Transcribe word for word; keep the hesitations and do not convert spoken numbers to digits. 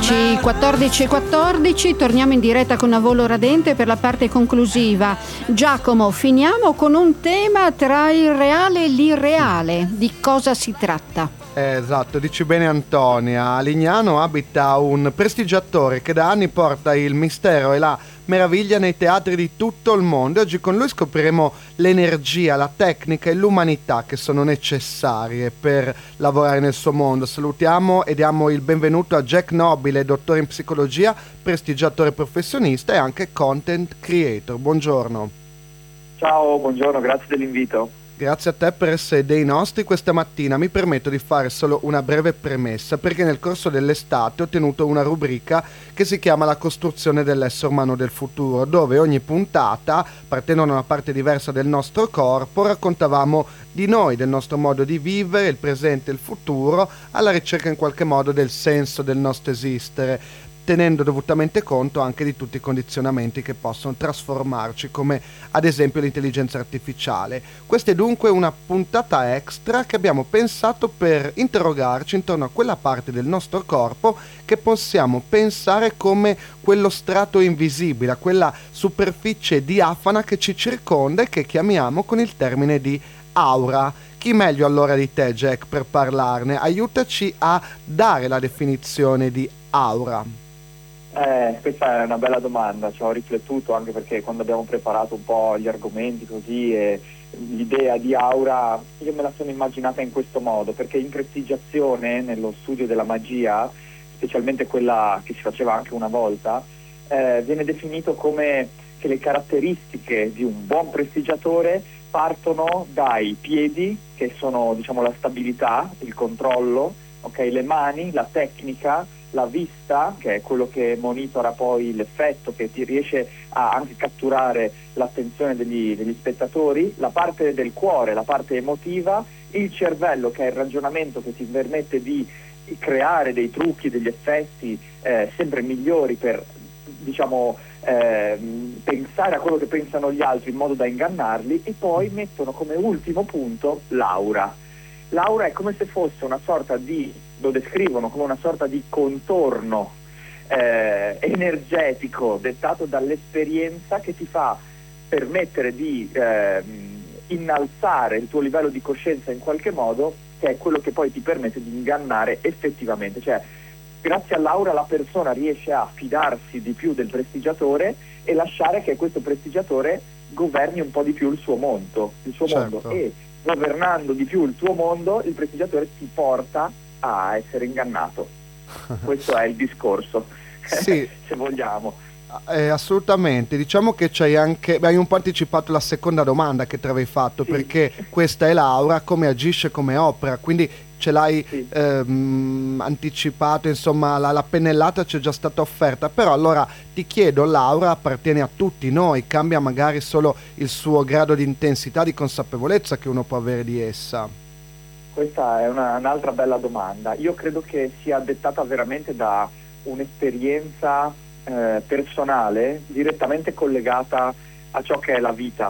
quattordici, quattordici e quattordici, torniamo in diretta con Volo Radente per la parte conclusiva. Giacomo, finiamo con un tema tra il reale e l'irreale. Di cosa si tratta? Eh, esatto, dici bene Antonia. A Lignano abita un prestigiatore che da anni porta il mistero e la meraviglia nei teatri di tutto il mondo. Oggi con lui scopriremo l'energia, la tecnica e l'umanità che sono necessarie per lavorare nel suo mondo. Salutiamo e diamo il benvenuto a Jack Nobile, dottore in psicologia, prestigiatore professionista e anche content creator. Buongiorno. Ciao, buongiorno, grazie dell'invito. Grazie a te per essere dei nostri questa mattina. Mi permetto di fare solo una breve premessa perché nel corso dell'estate ho tenuto una rubrica che si chiama La costruzione dell'essere umano del futuro, dove ogni puntata, partendo da una parte diversa del nostro corpo, raccontavamo di noi, del nostro modo di vivere, il presente e il futuro, alla ricerca in qualche modo del senso del nostro esistere, tenendo dovutamente conto anche di tutti i condizionamenti che possono trasformarci, come ad esempio l'intelligenza artificiale. Questa è dunque una puntata extra che abbiamo pensato per interrogarci intorno a quella parte del nostro corpo che possiamo pensare come quello strato invisibile, a quella superficie diafana che ci circonda e che chiamiamo con il termine di aura. Chi meglio allora di te, Jack, per parlarne? Aiutaci a dare la definizione di aura. Eh, questa è una bella domanda, ci ho riflettuto anche perché quando abbiamo preparato un po' gli argomenti così e l'idea di aura io me la sono immaginata in questo modo, perché in prestigiazione, nello studio della magia, specialmente quella che si faceva anche una volta, eh, viene definito come che le caratteristiche di un buon prestigiatore partono dai piedi, che sono diciamo la stabilità, il controllo, okay, le mani, la tecnica, la vista, che è quello che monitora poi l'effetto, che ti riesce a anche catturare l'attenzione degli, degli spettatori, la parte del cuore, la parte emotiva, il cervello, che è il ragionamento che ti permette di creare dei trucchi, degli effetti eh, sempre migliori per diciamo eh, pensare a quello che pensano gli altri in modo da ingannarli, e poi mettono come ultimo punto l'aura. L'aura è come se fosse una sorta di, lo descrivono come una sorta di contorno eh, energetico dettato dall'esperienza che ti fa permettere di eh, innalzare il tuo livello di coscienza in qualche modo, che è quello che poi ti permette di ingannare effettivamente. Cioè, grazie all'aura la persona riesce a fidarsi di più del prestigiatore e lasciare che questo prestigiatore governi un po' di più il suo mondo, il suo Certo. mondo e governando di più il tuo mondo, il prestigiatore ti porta a essere ingannato. Questo è il discorso, Sì. se vogliamo. Eh, assolutamente, diciamo che c'hai anche, beh, hai un po' anticipato la seconda domanda che ti avrei fatto, Sì. perché questa è l'aura, come agisce, come opera, quindi ce l'hai Sì. ehm, anticipato, insomma la, la pennellata ci è già stata offerta, però allora ti chiedo, l'aura appartiene a tutti noi, cambia magari solo il suo grado di intensità, di consapevolezza che uno può avere di essa? Questa è una, un'altra bella domanda. Io credo che sia dettata veramente da un'esperienza eh, personale direttamente collegata a ciò che è la vita,